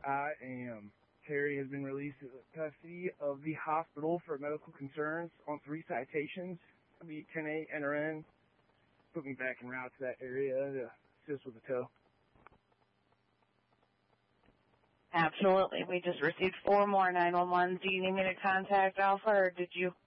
I am. Terry has been released to the custody of the hospital for medical concerns on 3 citations. I'll be 10-8 NRN. Put me back en route to that area to assist with the tow. Absolutely. We just received 4 more 911s. Do you need me to contact Alpha, or did you